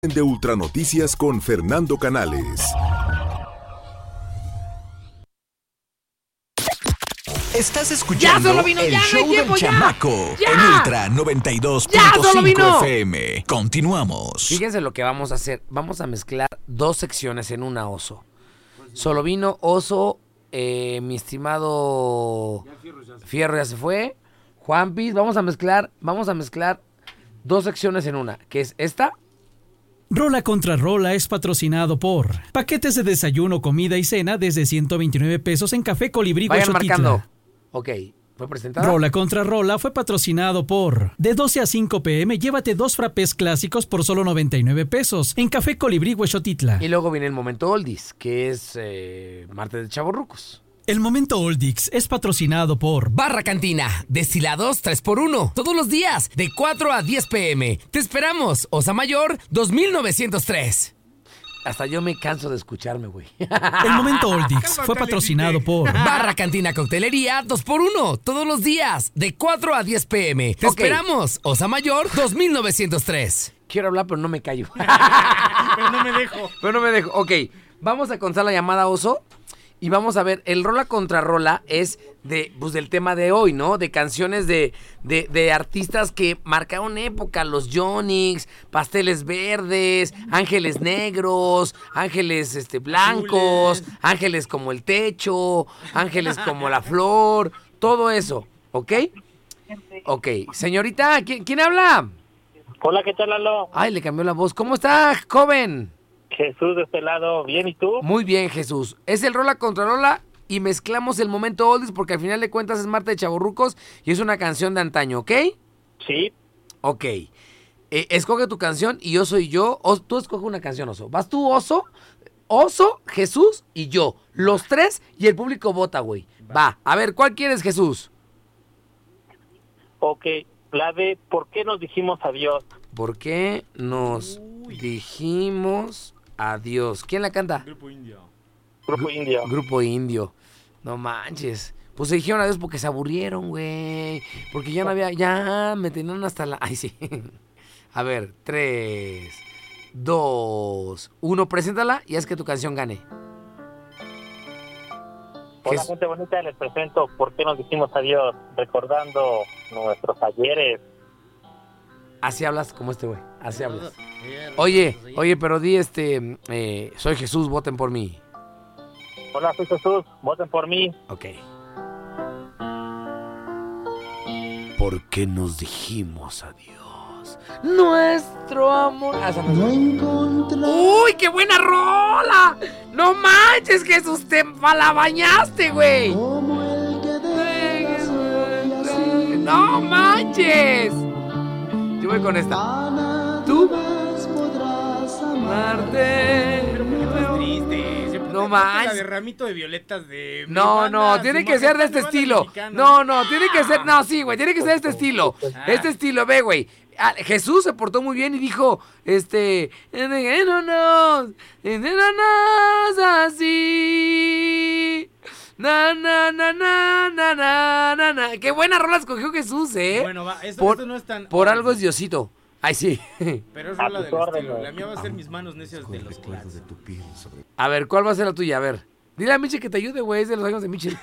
De Ultranoticias con Fernando Canales. Estás escuchando el show del chamaco en Ultra 92.5 FM. Continuamos. Fíjense lo que vamos a hacer. Vamos a mezclar dos secciones en una, Oso. Solo vino Oso, mi estimado Fierro ya se fue. Juanpis, vamos a mezclar dos secciones en una, que es esta. Rola contra Rola es patrocinado por paquetes de desayuno, comida y cena desde 129 pesos en Café Colibrí Vayan Huexotitla. marcando. Ok, fue presentada. Rola contra Rola fue patrocinado por de 12 a 5 p.m. llévate 2 frappés clásicos por solo 99 pesos en Café Colibrí Huexotitla. Y luego viene el momento Oldies, que es martes de Chavorrucos. El momento Oldix es patrocinado por Barra Cantina, destilados 3x1, todos los días, de 4 a 10 p.m. Te esperamos, Osa Mayor, 2903. Hasta yo me canso de escucharme, güey. El momento Oldix fue patrocinado por Barra Cantina Coctelería 2x1, todos los días, de 4 a 10 p.m. Te esperamos, Osa Mayor, 2903. Quiero hablar, pero no me callo. Pero no me dejo. Ok, vamos a contar la llamada, Oso. Y vamos a ver, el Rola contra Rola es del tema de hoy, ¿no? De canciones de artistas que marcaron época. Los Yonix, Pasteles Verdes, Ángeles Negros, Ángeles blancos, Ángeles como el techo, Ángeles como la flor, todo eso, ¿ok? Ok, señorita, ¿quién habla? Hola, ¿qué tal, Lalo? Ay, le cambió la voz. ¿Cómo está, joven? Jesús de este lado, ¿bien y tú? Muy bien, Jesús. Es el Rola contra Rola y mezclamos el momento Oldies porque al final de cuentas es Marta de Chavorrucos y es una canción de antaño, ¿ok? Sí. Ok. Escoge tu canción y yo soy yo. Tú escoge una canción, Oso. Vas tú, Oso, Jesús y yo. Los tres y el público vota, güey. Va. A ver, ¿cuál quieres, Jesús? Ok, la de ¿por qué nos dijimos adiós? ¿Por qué nos dijimos adiós? ¿Quién la canta? Grupo Indio. Grupo Indio. No manches. Pues se dijeron adiós porque se aburrieron, güey. Porque ya no había... Ya me tenían hasta la... Ay, sí. A ver, 3, 2, 1. Preséntala y haz que tu canción gane. Hola, gente bonita, les presento ¿por qué nos dijimos adiós? Recordando nuestros ayeres. Así hablas como este güey. Así hablas. Oye, pero di soy Jesús, voten por mí. Hola, soy Jesús, voten por mí. Ok. ¿Por qué nos dijimos adiós? Nuestro amor. No encontré. ¡Uy, qué buena rola! ¡No manches, Jesús! ¡Te la bañaste, güey! ¡No manches! Yo voy con esta. Tú podrás amarte. Pero ¿por qué estás triste? No más. La de ramito de violetas de... No, tiene que ser de este estilo. No, tiene que ser... No, sí, güey, tiene que ser de este estilo. Este estilo, ve, güey. Jesús se portó muy bien y dijo, no así. Na. Qué buena rola escogió Jesús, Bueno, va, esto no es tan... Por algo es Diosito. Ay, sí. Pero es rola del estilo. La mía va a ser Mis manos necias de los Clats. A ver, ¿cuál va a ser la tuya? A ver. Dile a Michel que te ayude, güey. Es de los años de Michel.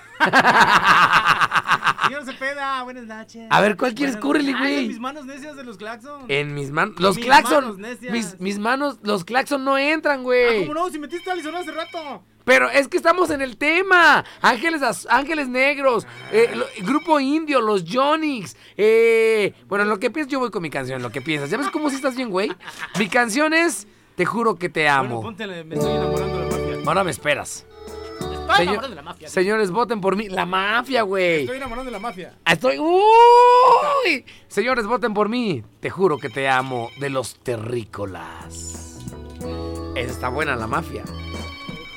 Señor Cepeda, buenas noches. A ver, ¿cuál quieres? Cúrrele, güey. Mis manos necias de los Claxon. En mis manos. Los Claxon. Mis manos. Los Claxon no entran, güey. ¿Cómo no? Si metiste a Alison hace rato. Pero es que estamos en el tema. Ángeles Negros. Grupo Indio. Los Yonix. Bueno, lo que piensas, yo voy con mi canción. Lo que piensas. ¿Ya ves cómo sí estás bien, güey? Mi canción es Te juro que te amo. Bueno, póntele, me estoy enamorando de la mafia. Ahora me esperas. Estoy enamorando de la mafia. Señores, voten por mí. La mafia, güey. Estoy enamorando de la mafia. ¡Uy! Señores, voten por mí. Te juro que te amo. De los terrícolas. Esa está buena, la mafia.